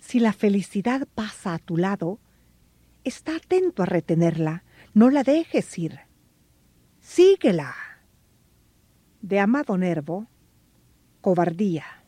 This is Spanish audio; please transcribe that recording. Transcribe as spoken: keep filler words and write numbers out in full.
Si la felicidad pasa a tu lado, está atento a retenerla, no la dejes ir. Síguela. De Amado Nervo, Cobardía.